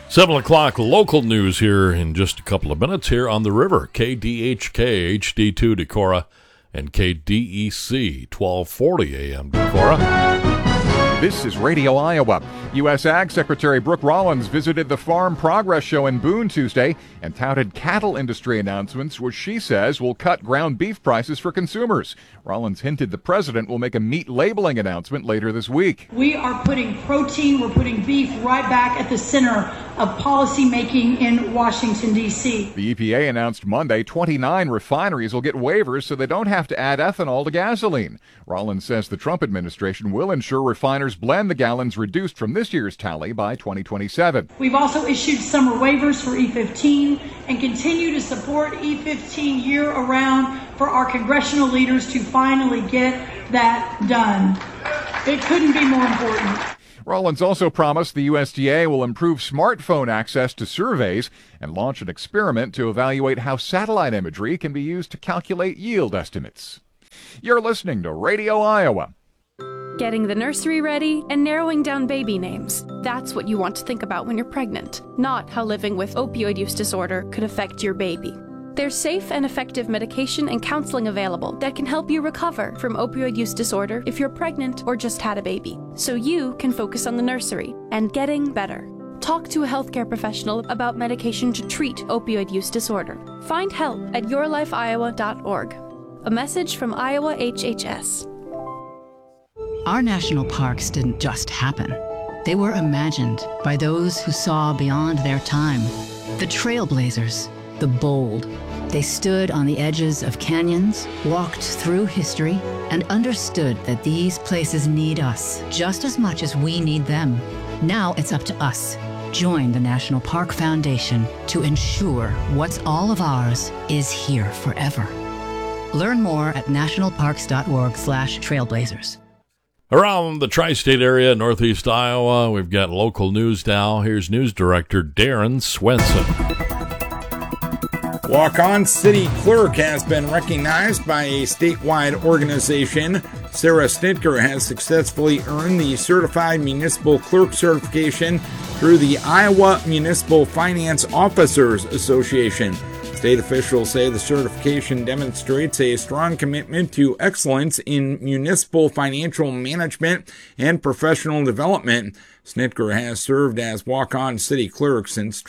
7 o'clock local news here in just a couple of minutes here on the river. KDHK HD2 Decorah and KDEC 1240 AM Decorah. This is Radio Iowa. U.S. Ag Secretary Brooke Rollins visited the Farm Progress Show in Boone Tuesday and touted cattle industry announcements, which she says will cut ground beef prices for consumers. Rollins hinted the president will make a meat labeling announcement later this week. We are putting protein, we're putting beef right back at the center of policy making in Washington, D.C. The EPA announced Monday 29 refineries will get waivers so they don't have to add ethanol to gasoline. Rollins says the Trump administration will ensure refiners blend the gallons reduced from this year's tally by 2027. We've also issued summer waivers for E15 and continue to support E15 year-around for our congressional leaders to finally get that done. It couldn't be more important. Rollins also promised the USDA will improve smartphone access to surveys and launch an experiment to evaluate how satellite imagery can be used to calculate yield estimates. You're listening to Radio Iowa. Getting the nursery ready and narrowing down baby names. That's what you want to think about when you're pregnant, not how living with opioid use disorder could affect your baby. There's safe and effective medication and counseling available that can help you recover from opioid use disorder if you're pregnant or just had a baby, so you can focus on the nursery and getting better. Talk to a healthcare professional about medication to treat opioid use disorder. Find help at yourlifeiowa.org. A message from Iowa HHS. Our national parks didn't just happen. They were imagined by those who saw beyond their time. The trailblazers, the bold. They stood on the edges of canyons, walked through history, and understood that these places need us just as much as we need them. Now it's up to us. Join the National Park Foundation to ensure what's all of ours is here forever. Learn more at nationalparks.org/trailblazers. Around the tri-state area, northeast Iowa, we've got local news now. Here's News Director Darren Swenson. Walk-On City Clerk has been recognized by a statewide organization. Sarah Snitker has successfully earned the Certified Municipal Clerk certification through the Iowa Municipal Finance Officers Association. State officials say the certification demonstrates a strong commitment to excellence in municipal financial management and professional development. Snitker has served as walk-on city clerk since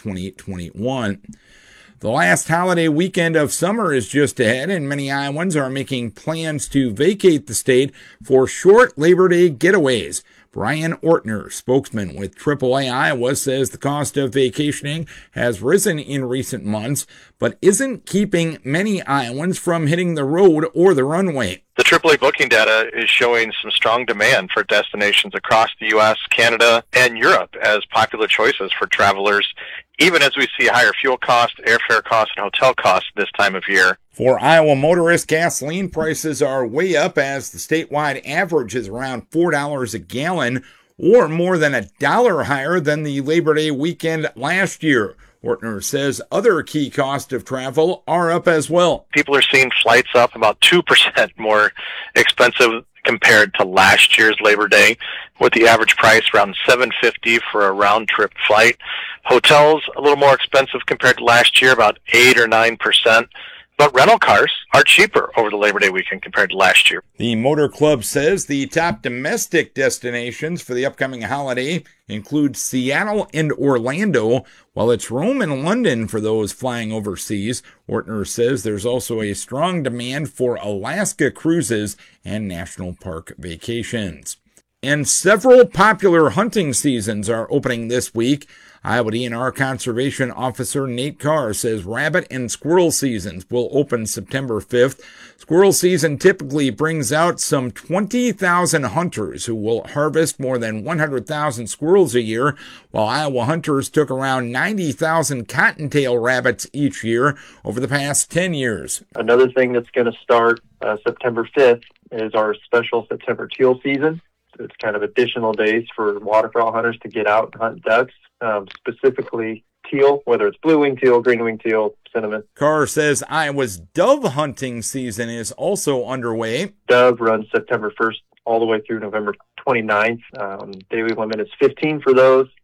2021. The last holiday weekend of summer is just ahead, and many Iowans are making plans to vacate the state for short Labor Day getaways. Brian Ortner, spokesman with AAA Iowa, says the cost of vacationing has risen in recent months, but isn't keeping many Iowans from hitting the road or the runway. The AAA booking data is showing some strong demand for destinations across the U.S., Canada, and Europe as popular choices for travelers, even as we see higher fuel costs, airfare costs, and hotel costs this time of year. For Iowa motorists, gasoline prices are way up as the statewide average is around $4 a gallon, or more than $1 higher than the Labor Day weekend last year. Ortner says other key costs of travel are up as well. People are seeing flights up about 2% more expensive compared to last year's Labor Day, with the average price around $7.50 for a round-trip flight. Hotels a little more expensive compared to last year, about 8 or 9%. But rental cars are cheaper over the Labor Day weekend compared to last year. The Motor Club says the top domestic destinations for the upcoming holiday include Seattle and Orlando, while it's Rome and London for those flying overseas. Ortner says there's also a strong demand for Alaska cruises and national park vacations. And several popular hunting seasons are opening this week. Iowa DNR Conservation Officer Nate Carr says rabbit and squirrel seasons will open September 5th. Squirrel season typically brings out some 20,000 hunters who will harvest more than 100,000 squirrels a year, while Iowa hunters took around 90,000 cottontail rabbits each year over the past 10 years. Another thing that's going to start September 5th is our special September teal season. It's kind of additional days for waterfowl hunters to get out and hunt ducks, specifically teal, whether it's blue-winged teal, green-winged teal, cinnamon. Carr says Iowa's dove hunting season is also underway. Dove runs September 1st all the way through November 29th. Daily limit is 15 for those.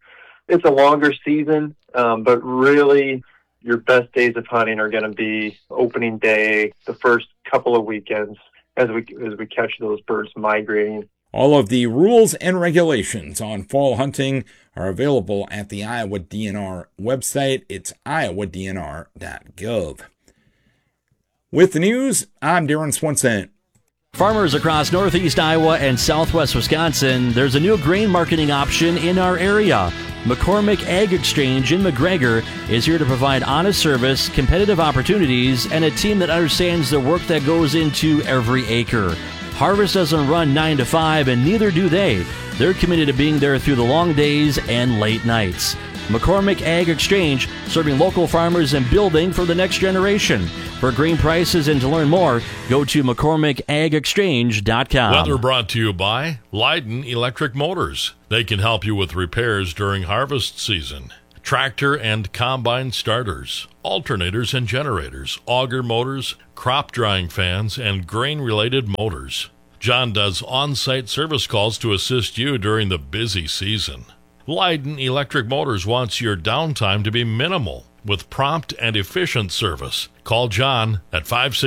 it's a longer season, but really your best days of hunting are going to be opening day, the first couple of weekends as we catch those birds migrating. All of the rules and regulations on fall hunting are available at the Iowa DNR website. It's iowadnr.gov. With the news, I'm Darren Swenson. Farmers across northeast Iowa and southwest Wisconsin, there's a new grain marketing option in our area. McCormick Ag Exchange in McGregor is here to provide honest service, competitive opportunities, and a team that understands the work that goes into every acre. Harvest doesn't run 9 to 5, and neither do they. They're committed to being there through the long days and late nights. McCormick Ag Exchange, serving local farmers and building for the next generation. For grain prices and to learn more, go to McCormickAgExchange.com. Weather brought to you by Leiden Electric Motors. They can help you with repairs during harvest season. Tractor and combine starters, alternators and generators, auger motors, crop drying fans, and grain-related motors. John does on-site service calls to assist you during the busy season. Leiden Electric Motors wants your downtime to be minimal with prompt and efficient service. Call John at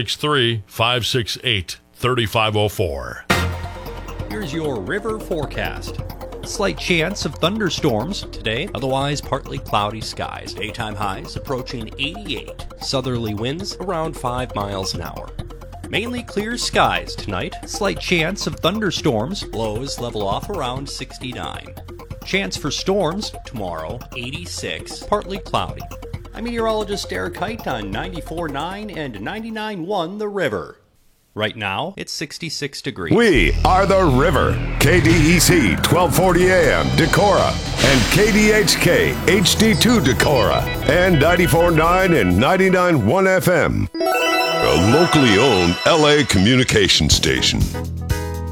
563-568-3504. Here's your river forecast. Slight chance of thunderstorms today, otherwise partly cloudy skies. Daytime highs approaching 88. Southerly winds around 5 miles an hour. Mainly clear skies tonight. Slight chance of thunderstorms. Lows level off around 69. Chance for storms tomorrow, 86. Partly cloudy. I'm meteorologist Derek Kite on 94.9 and 99.1 The River. Right now, it's 66 degrees. We are The River. KDEC 1240 AM Decorah and KDHK HD2 Decorah and 94.9 and 99.1 FM. A locally owned LA communication station.